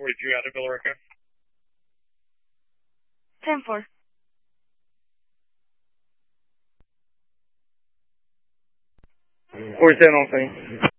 42 out of Billerica. 10-4. Or 7 on scene.